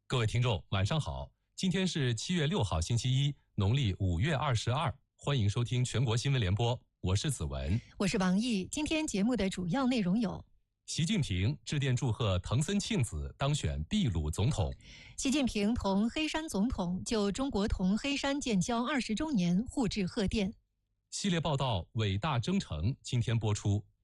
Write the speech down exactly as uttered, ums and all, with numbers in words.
各位听众，晚上好！今天是七月六号，星期一，农历五月二十二。欢迎收听全国新闻联播，我是子文， 我是王毅。今天节目的主要内容有： 习近平致电祝贺藤森庆子当选秘鲁总统； 习近平同黑山总统就中国同黑山建交二十周年互致贺电。 系列报道《伟大征程》今天播出，